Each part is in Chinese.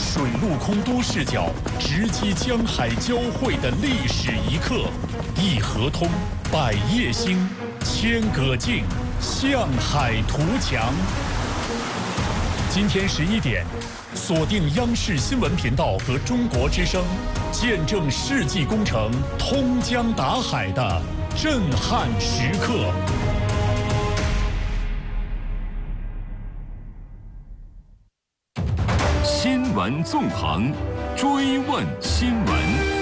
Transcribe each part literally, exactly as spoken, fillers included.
水陆空多视角直击江海交汇的历史一刻，一河通，百业兴，千舸竞，向海图强。今天十一点，锁定央视新闻频道和中国之声，见证世纪工程通江达海的震撼时刻。 新闻纵横，追问新闻。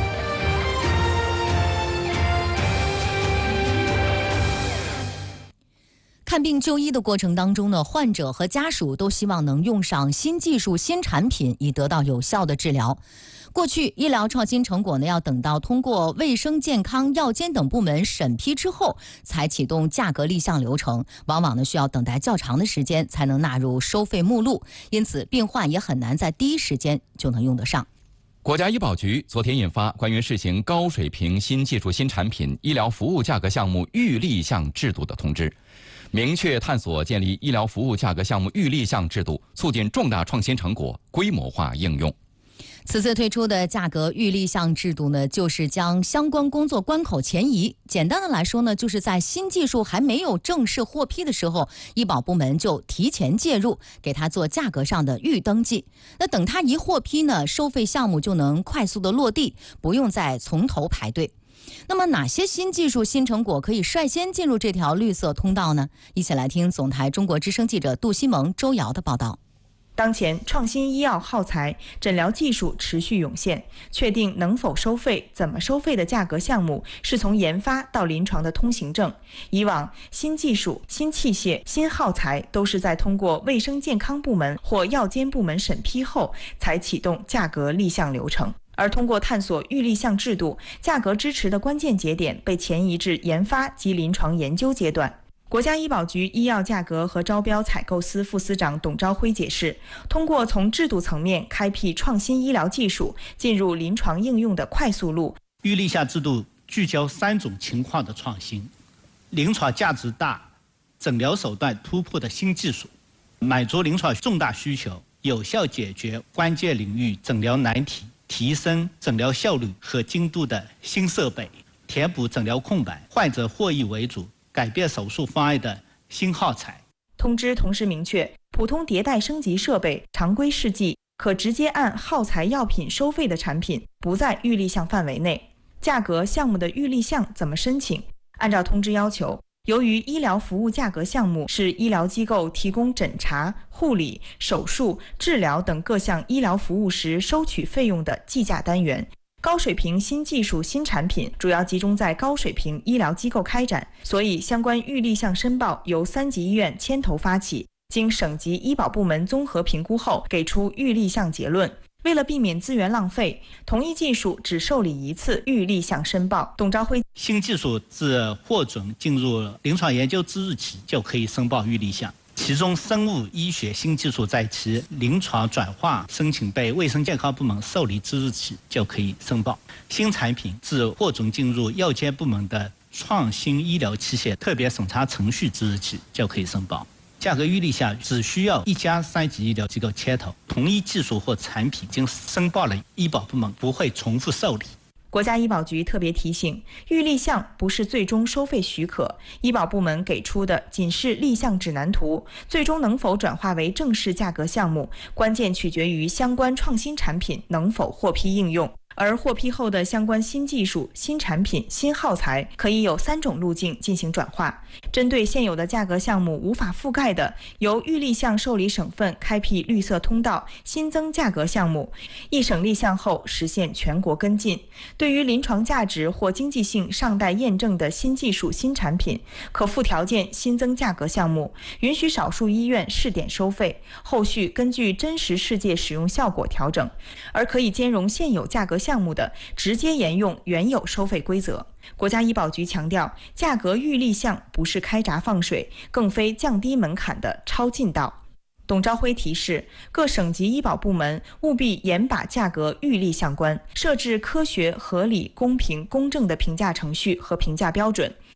看病就医的过程当中呢，患者和家属都希望能用上新技术、新产品，以得到有效的治疗。过去医疗创新成果呢，要等到通过卫生健康、药监等部门审批之后，才启动价格立项流程，往往呢需要等待较长的时间才能纳入收费目录，因此病患也很难在第一时间就能用得上。 国家医保局昨天印发关于试行高水平新技术新产品医疗服务价格项目预立项制度的通知，明确探索建立医疗服务价格项目预立项制度，促进重大创新成果规模化应用。 此次推出的价格预立项制度呢，就是将相关工作关口前移。简单的来说呢，就是在新技术还没有正式获批的时候，医保部门就提前介入，给它做价格上的预登记。那等它一获批呢，收费项目就能快速的落地，不用再从头排队。那么哪些新技术新成果可以率先进入这条绿色通道呢？一起来听总台中国之声记者杜西蒙、周瑶的报道。 当前创新医药耗材、诊疗技术持续涌现，确定能否收费、怎么收费的价格项目是从研发到临床的通行证。以往新技术、新器械、新耗材都是在通过卫生健康部门或药监部门审批后才启动价格立项流程，而通过探索预立项制度，价格支持的关键节点被前移至研发及临床研究阶段。国家医保局医药价格和招标采购司副司长董朝辉解释，通过从制度层面开辟创新医疗技术进入临床应用的快速路。 预立项制度聚焦三种情况的创新：临床价值大、诊疗手段突破的新技术，满足临床重大需求，有效解决关键领域诊疗难题，提升诊疗效率和精度的新设备，填补诊疗空白，患者获益为主，改变手术方案的新耗材。 通知同时明确，普通迭代升级设备、常规试剂可直接按耗材药品收费的产品不在预立项范围内。价格项目的预立项怎么申请？按照通知要求，由于医疗服务价格项目是医疗机构提供诊查、护理、手术、治疗等各项医疗服务时收取费用的计价单元，高水平新技术新产品主要集中在高水平医疗机构开展，所以相关预立项申报由三级医院牵头发起，经省级医保部门综合评估后给出预立项结论。为了避免资源浪费，同一技术只受理一次预立项申报。董朝辉， 新技术自获准进入临床研究之日起就可以申报预立项，其中生物医学新技术在其临床转化申请被卫生健康部门受理之日起就可以申报。新产品自获准进入药监部门的创新医疗器械特别审查程序之日起就可以申报。价格预立项只需要一家三级医疗机构牵头，同一技术或产品经申报了医保部门不会重复受理。 国家医保局特别提醒，预立项不是最终收费许可，医保部门给出的仅是立项指南图，最终能否转化为正式价格项目，关键取决于相关创新产品能否获批应用。而获批后的相关新技术、新产品、新耗材可以有三种路径进行转化。针对现有的价格项目无法覆盖的，由预立项受理省份开辟绿色通道，新增价格项目，一省立项后实现全国跟进。对于临床价值或经济性尚待验证的新技术、新产品，可附条件新增价格项目，允许少数医院试点收费，后续根据真实世界使用效果调整。而可以兼容现有价格项目的，直接沿用原有收费规则。国家医保局强调，价格预立项不是开闸放水，更非降低门槛的超近道。董朝辉提示，各省级医保部门务必严把价格预立项关，设置科学、合理、公平、公正的评价程序和评价标准，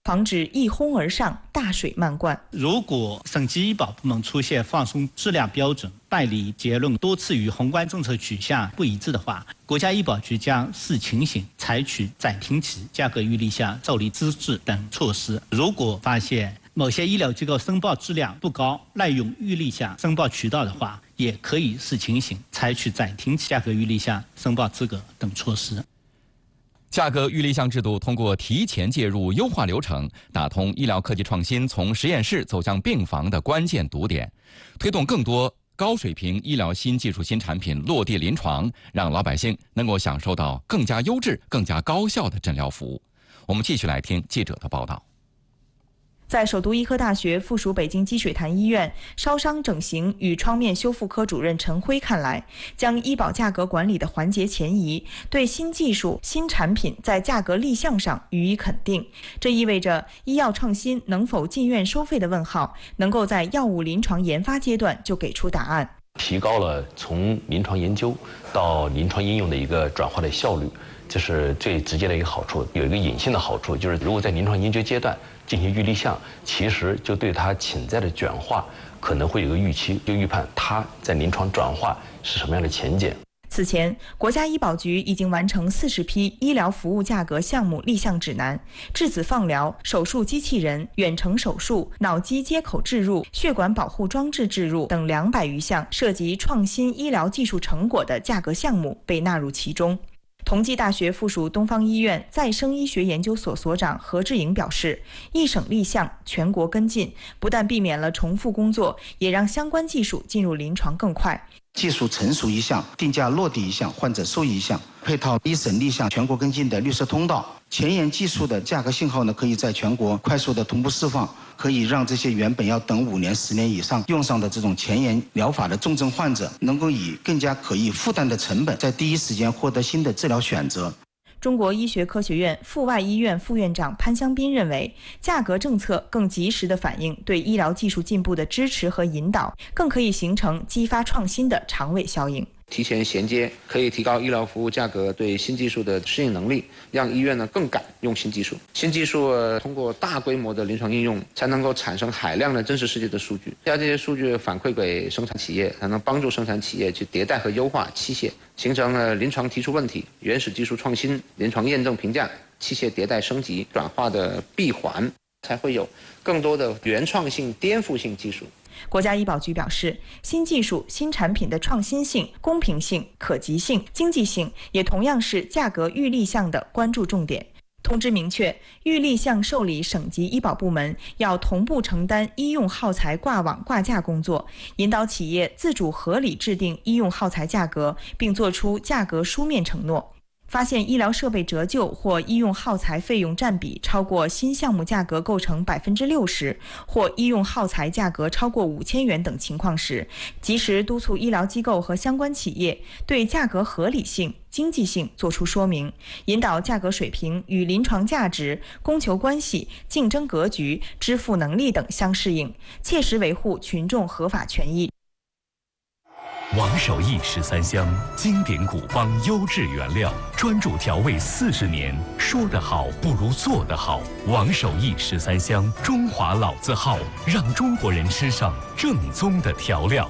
防止一哄而上、大水漫灌。 如果省级医保部门出现放松质量标准、办理结论多次与宏观政策取向不一致的话，国家医保局将视情形采取暂停期、价格预立项、受理资质等措施。如果发现某些医疗机构申报质量不高、滥用预立项申报渠道的话，也可以视情形采取暂停期、价格预立项申报资格等措施。 价格预立项制度通过提前介入、优化流程，打通医疗科技创新从实验室走向病房的关键堵点，推动更多高水平医疗新技术新产品落地临床，让老百姓能够享受到更加优质、更加高效的诊疗服务。我们继续来听记者的报道。 在首都医科大学附属北京积水潭医院烧伤整形与创面修复科主任陈辉看来，将医保价格管理的环节前移，对新技术、新产品在价格立项上予以肯定。这意味着医药创新能否进院收费的问号，能够在药物临床研发阶段就给出答案， 提高了从临床研究到临床应用的一个转化的效率。这是最直接的一个好处。有一个隐性的好处，就是如果在临床研究阶段进行预立项，其实就对它潜在的转化可能会有个预期，就预判它在临床转化是什么样的前景。 此前，国家医保局已经完成四十批医疗服务价格项目立项指南，质子放疗、手术机器人、远程手术、脑机接口置入、血管保护装置置入等两百余项涉及创新医疗技术成果的价格项目被纳入其中。同济大学附属东方医院再生医学研究所所长何志颖表示，一省立项，全国跟进，不但避免了重复工作，也让相关技术进入临床更快。 技术成熟一项，定价落地一项，患者受益一项，配套一省立项、全国跟进的绿色通道，前沿技术的价格信号呢，可以在全国快速的同步释放，可以让这些原本要等五年、十年以上用上的这种前沿疗法的重症患者，能够以更加可以负担的成本，在第一时间获得新的治疗选择。 中国医学科学院阜外医院副院长潘香斌认为，价格政策更及时地反映对医疗技术进步的支持和引导，更可以形成激发创新的长尾效应。 提前衔接可以提高医疗服务价格对新技术的适应能力，让医院呢更敢用新技术。新技术、呃、通过大规模的临床应用，才能够产生海量的真实世界的数据，将这些数据反馈给生产企业，才能帮助生产企业去迭代和优化器械，形成了临床提出问题、原始技术创新、临床验证评价、器械迭代升级转化的闭环，才会有更多的原创性、颠覆性技术。 国家医保局表示，新技术、新产品的创新性、公平性、可及性、经济性，也同样是价格预立项的关注重点。通知明确，预立项受理省级医保部门要同步承担医用耗材挂网挂价工作，引导企业自主合理制定医用耗材价格，并作出价格书面承诺。发现医疗设备折旧或医用耗材费用占比超过新项目价格构成百分之六十，或医用耗材价格超过五千元等情况时，及时督促医疗机构和相关企业对价格合理性、经济性作出说明，引导价格水平与临床价值、供求关系、竞争格局、支付能力等相适应，切实维护群众合法权益。 王守义十三香，经典古方，优质原料，专注调味四十年。说得好不如做得好。王守义十三香，中华老字号，让中国人吃上正宗的调料。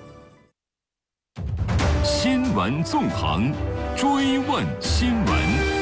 新闻纵横，追问新闻。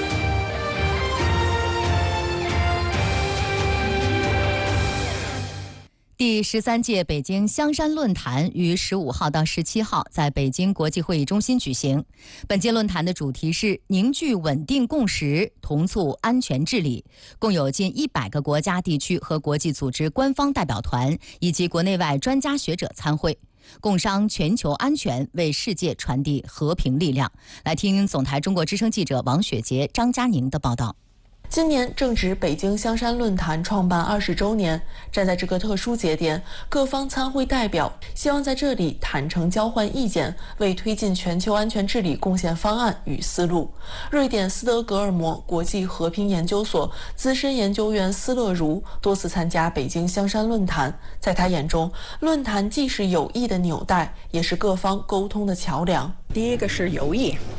第十三届北京香山论坛于十五号到十七号在北京国际会议中心举行。本届论坛的主题是凝聚稳定共识，同促安全治理。共有近一百个国家、地区和国际组织官方代表团以及国内外专家学者参会，共商全球安全，为世界传递和平力量。来听总台中国之声记者王雪杰、张佳宁的报道。 今年正值北京香山论坛创办二十周年，站在这个特殊节点，各方参会代表希望在这里坦诚交换意见，为推进全球安全治理贡献方案与思路。瑞典斯德哥尔摩国际和平研究所资深研究员斯乐如多次参加北京香山论坛，在他眼中，论坛既是有益的纽带，也是各方沟通的桥梁。 第一个是有益，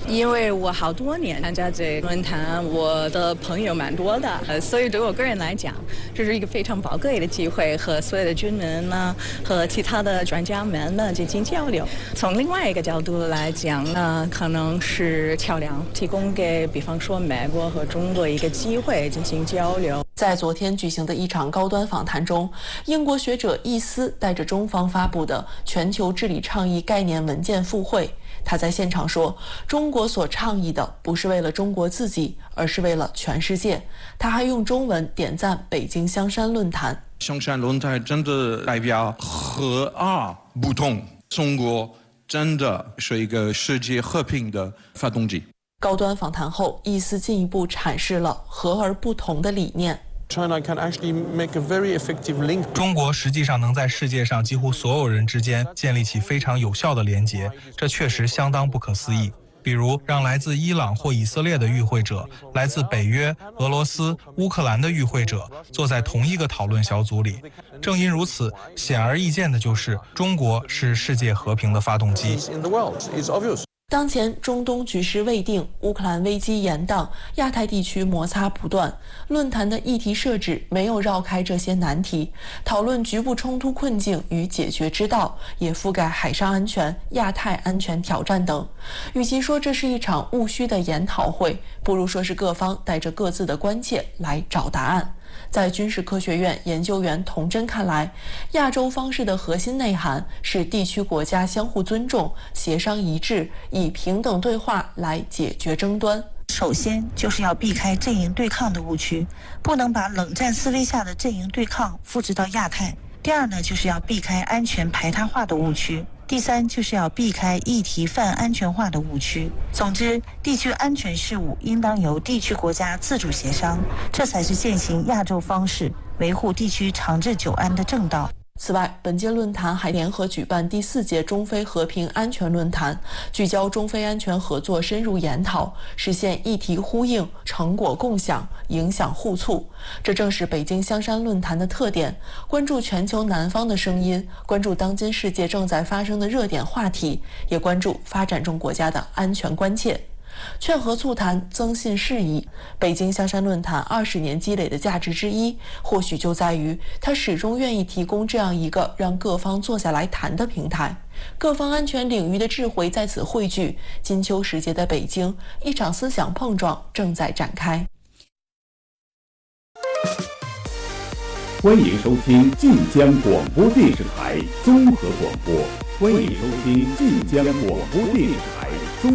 因为我好多年参加这个论坛，我的朋友蛮多的，呃，所以对我个人来讲，这是一个非常宝贵的机会，和所有的军人呢，和其他的专家们呢进行交流。从另外一个角度来讲呢，可能是桥梁，提供给比方说美国和中国一个机会进行交流。 在昨天举行的一场高端访谈中，英国学者易思带着中方发布的全球治理倡议概念文件赴会。他在现场说，中国所倡议的不是为了中国自己，而是为了全世界。他还用中文点赞北京香山论坛。 香山论坛真的代表和而不同，中国真的是一个世界和平的发动机。 高端访谈后，易思进一步阐释了和而不同的理念。 China can actually make a very effective link. 中国实际上能在世界上几乎所有人之间建立起非常有效的连结，这确实相当不可思议。比如，让来自伊朗或以色列的与会者、来自北约、俄罗斯、乌克兰的与会者坐在同一个讨论小组里。正因如此，显而易见的就是，中国是世界和平的发动机。 当前中东局势未定，乌克兰危机延宕，亚太地区摩擦不断。论坛的议题设置没有绕开这些难题，讨论局部冲突困境与解决之道，也覆盖海上安全、亚太安全挑战等。与其说这是一场务虚的研讨会，不如说是各方带着各自的关切来找答案。在军事科学院研究员童真看来，亚洲方式的核心内涵是地区国家相互尊重、协商一致，以平等对话来解决争端。 首先就是要避开阵营对抗的误区，不能把冷战思维下的阵营对抗复制到亚太。第二呢，就是要避开安全排他化的误区。第三，就是要避开议题泛安全化的误区。总之，地区安全事务应当由地区国家自主协商，这才是践行亚洲方式、维护地区长治久安的正道。 此外，本届论坛还联合举办第四届中非和平安全论坛，聚焦中非安全合作深入研讨，实现议题呼应、成果共享、影响互促。这正是北京香山论坛的特点，关注全球南方的声音，关注当今世界正在发生的热点话题，也关注发展中国家的安全关切。劝和促谈，增信事宜。北京香山论坛二十年积累的价值之一，或许就在于它始终愿意提供这样一个让各方坐下来谈的平台。各方安全领域的智慧在此汇聚，金秋时节的北京，一场思想碰撞正在展开。 欢迎收听晋江广播电视台综合广播。欢迎收听晋江广播电视台综。